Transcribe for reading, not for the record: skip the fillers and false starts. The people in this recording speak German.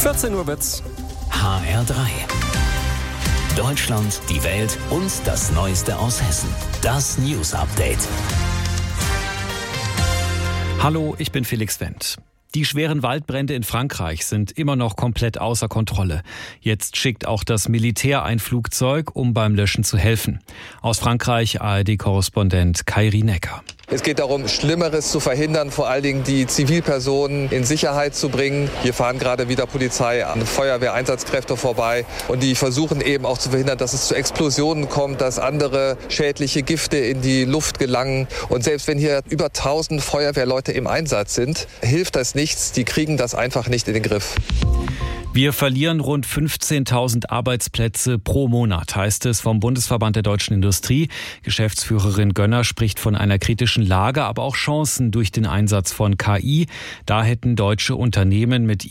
14 Uhr wird's. HR3. Deutschland, die Welt und das Neueste aus Hessen. Das News Update. Hallo, ich bin Felix Wendt. Die schweren Waldbrände in Frankreich sind immer noch komplett außer Kontrolle. Jetzt schickt auch das Militär ein Flugzeug, um beim Löschen zu helfen. Aus Frankreich ARD-Korrespondent Kairi Necker. Es geht darum, Schlimmeres zu verhindern, vor allen Dingen die Zivilpersonen in Sicherheit zu bringen. Hier fahren gerade wieder Polizei und Feuerwehreinsatzkräfte vorbei und die versuchen eben auch zu verhindern, dass es zu Explosionen kommt, dass andere schädliche Gifte in die Luft gelangen. Und selbst wenn hier über 1000 Feuerwehrleute im Einsatz sind, hilft das nichts. Die kriegen das einfach nicht in den Griff. Wir verlieren rund 15.000 Arbeitsplätze pro Monat, heißt es vom Bundesverband der deutschen Industrie. Geschäftsführerin Gönner spricht von einer kritischen Lage, aber auch Chancen durch den Einsatz von KI. Da hätten deutsche Unternehmen mit